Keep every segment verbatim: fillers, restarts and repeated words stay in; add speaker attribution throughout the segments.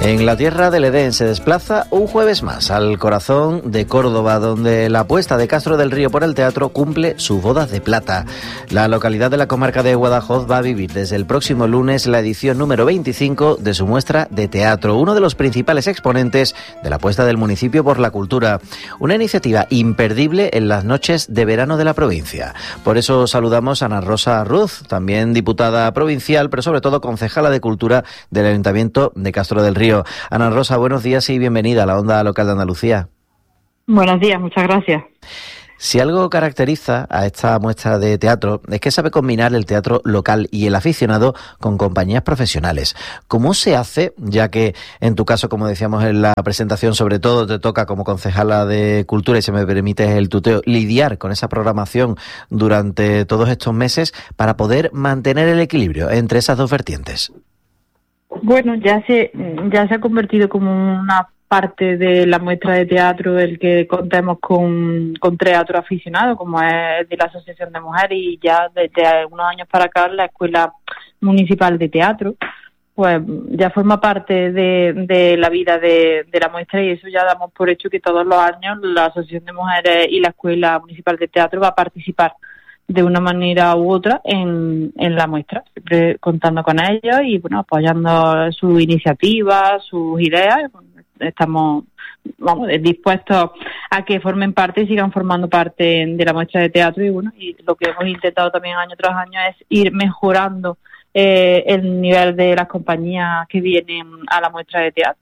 Speaker 1: En la tierra del Edén se desplaza un jueves más al corazón de Córdoba, donde la apuesta de Castro del Río por el teatro cumple sus bodas de plata. La localidad de la comarca de Guadajoz va a vivir desde el próximo lunes la edición número veinticinco de su muestra de teatro, uno de los principales exponentes de la apuesta del municipio por la cultura. Una iniciativa imperdible en las noches de verano de la provincia. Por eso saludamos a Ana Rosa Ruz, también diputada provincial, pero sobre todo concejala de Cultura del Ayuntamiento de Castro del Río. Ana Rosa, buenos días y bienvenida a la Onda Local de Andalucía.
Speaker 2: Buenos días, muchas gracias.
Speaker 1: Si algo caracteriza a esta muestra de teatro es que sabe combinar el teatro local y el aficionado con compañías profesionales. ¿Cómo se hace, ya que en tu caso, como decíamos en la presentación, sobre todo te toca como concejala de Cultura, y si me permites el tuteo, lidiar con esa programación durante todos estos meses para poder mantener el equilibrio entre esas dos vertientes?
Speaker 2: Bueno, ya se ya se ha convertido como una parte de la muestra de teatro el que contemos con, con teatro aficionado, como es de la Asociación de Mujeres, y ya desde unos años para acá la Escuela Municipal de Teatro, pues ya forma parte de, de la vida de, de la muestra, y eso ya damos por hecho que todos los años la Asociación de Mujeres y la Escuela Municipal de Teatro va a participar de una manera u otra en, en la muestra, siempre contando con ellos y bueno, apoyando sus iniciativas, sus ideas. Estamos vamos dispuestos a que formen parte y sigan formando parte de la muestra de teatro, y bueno, y lo que hemos intentado también año tras año es ir mejorando eh, el nivel de las compañías que vienen a la muestra de teatro.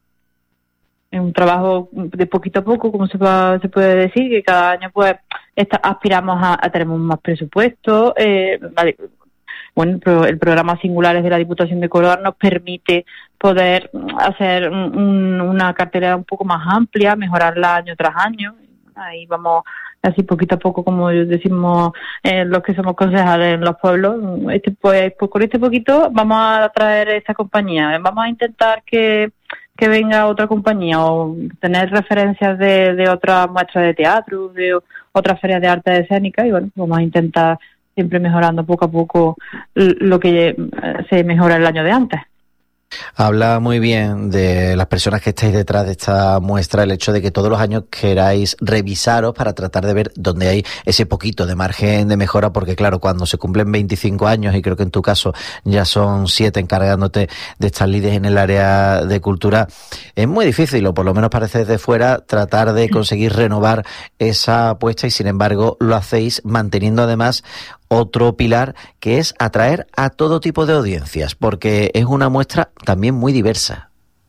Speaker 2: Es un trabajo de poquito a poco, como se, va, se puede decir, que cada año pues esta, aspiramos a, a tener más presupuesto. Eh, vale, bueno, el programa Singulares de la Diputación de Córdoba nos permite poder hacer un, una cartelera un poco más amplia, mejorarla año tras año. Ahí vamos así poquito a poco, como decimos eh, los que somos concejales en los pueblos. Este, pues, pues con este poquito vamos a traer esta compañía. Vamos a intentar que que venga otra compañía o tener referencias de, de otras muestras de teatro, de otras ferias de arte escénica, y bueno, vamos a intentar siempre mejorando poco a poco lo que se mejora el año de antes.
Speaker 1: Habla muy bien de las personas que estáis detrás de esta muestra, el hecho de que todos los años queráis revisaros para tratar de ver dónde hay ese poquito de margen de mejora, porque claro, cuando se cumplen veinticinco años, y creo que en tu caso ya son siete encargándote de estas lides en el área de cultura, es muy difícil, o por lo menos parece desde fuera, tratar de conseguir renovar esa apuesta, y sin embargo lo hacéis manteniendo además otro pilar, que es atraer a todo tipo de audiencias, porque es una muestra también muy diversa.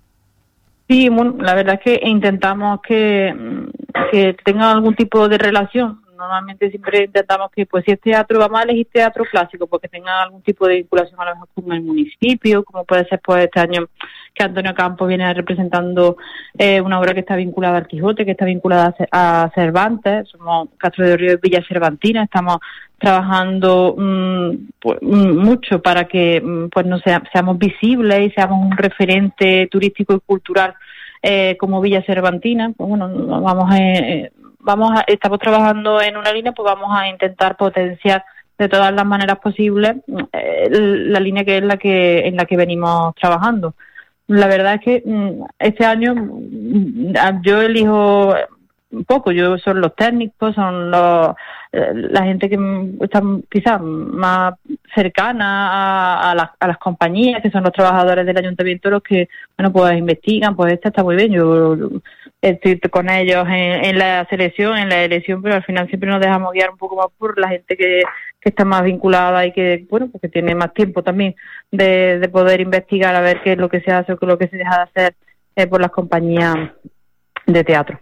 Speaker 2: Sí, bueno, la verdad es que intentamos que, que tenga algún tipo de relación. Normalmente siempre intentamos que, pues si es teatro, vamos a elegir teatro clásico, porque tenga algún tipo de vinculación a lo mejor con el municipio, como puede ser pues este año que Antonio Campos viene representando eh, una obra que está vinculada al Quijote, que está vinculada a Cervantes. Somos Castro del Río y Villa Cervantina, estamos trabajando mmm, pues, mucho para que pues no sea, seamos visibles y seamos un referente turístico y cultural eh, como Villa Cervantina. Pues bueno, vamos a, eh, vamos a, estamos trabajando en una línea, pues vamos a intentar potenciar de todas las maneras posibles eh, la línea que es la que en la que venimos trabajando. La verdad es que mmm, este año mmm, yo elijo poco, yo son los técnicos, son los eh, la gente que está quizás más cercana a, a, las, a las compañías, que son los trabajadores del ayuntamiento, los que bueno pues investigan, pues esta está muy bien, yo estoy con ellos en, en la selección, en la elección, pero al final siempre nos dejamos guiar un poco más por la gente que, que está más vinculada y que bueno pues que tiene más tiempo también de, de poder investigar a ver qué es lo que se hace o qué es lo que se deja de hacer eh, por las compañías de teatro.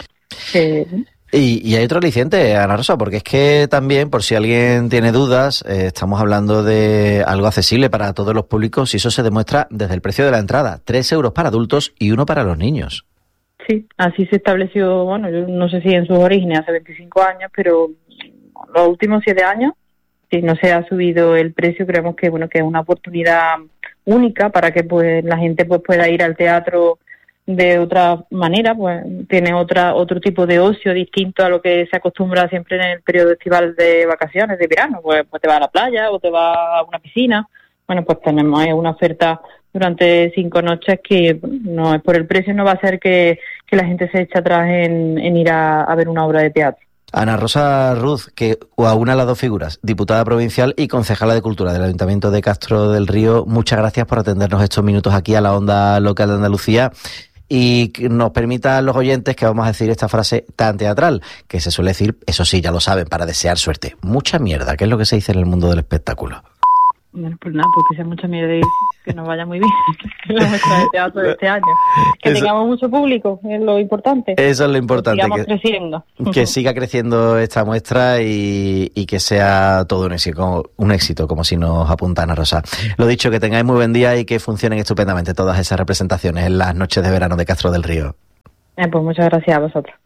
Speaker 2: Sí.
Speaker 1: Y, y hay otro aliciente, Ana Rosa, porque es que también, por si alguien tiene dudas, eh, estamos hablando de algo accesible para todos los públicos, y eso se demuestra desde el precio de la entrada, tres euros para adultos y uno para los niños.
Speaker 2: Sí, así se estableció, bueno, yo no sé si en sus orígenes hace veinticinco años, pero los últimos siete años, si no se ha subido el precio, creemos que bueno que es una oportunidad única para que pues la gente pues pueda ir al teatro de otra manera, pues tiene otra otro tipo de ocio distinto a lo que se acostumbra siempre en el periodo estival de vacaciones, de verano, pues, pues te vas a la playa o te vas a una piscina. Bueno, pues tenemos una oferta durante cinco noches, que no es por el precio, no va a ser que, que la gente se eche atrás en, en ir a, a ver una obra de teatro.
Speaker 1: Ana Rosa Ruz, que aúna las dos figuras, diputada provincial y concejala de Cultura del Ayuntamiento de Castro del Río, muchas gracias por atendernos estos minutos aquí a la Onda Local de Andalucía y que nos permita a los oyentes que vamos a decir esta frase tan teatral, que se suele decir, eso sí, ya lo saben, para desear suerte. Mucha mierda, que es lo que se dice en el mundo del espectáculo.
Speaker 2: Bueno, pues nada, pues que sea mucha mierda y que nos vaya muy bien la muestra de teatro de este año. Que eso, tengamos mucho público, es lo importante.
Speaker 1: Eso es lo importante.
Speaker 2: Que sigamos
Speaker 1: que,
Speaker 2: creciendo.
Speaker 1: Que siga creciendo esta muestra y, y que sea todo un éxito, un éxito, como si nos apunta Ana Rosa. Lo dicho, que tengáis muy buen día y que funcionen estupendamente todas esas representaciones en las noches de verano de Castro del Río.
Speaker 2: Eh, pues muchas gracias a vosotros.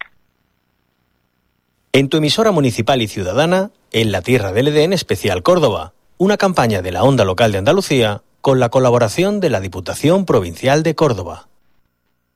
Speaker 3: En tu emisora municipal y ciudadana, en la tierra del Edén Especial Córdoba. Una campaña de la Onda Local de Andalucía con la colaboración de la Diputación Provincial de Córdoba.